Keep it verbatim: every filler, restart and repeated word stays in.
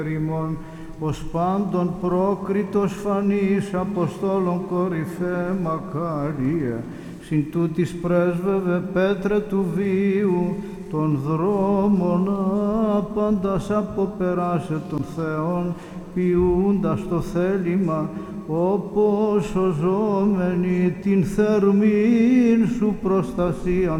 ημών, ως πάντων πρόκριτος φανής Αποστόλων κορυφαίε μακάρια, συν τούτης πρέσβευε Πέτρε του βίου, των δρόμων άπαντας αποπεράσε των Θεών, ποιούντας το θέλημα, όπως οζόμενοι την θερμήν σου προστασίαν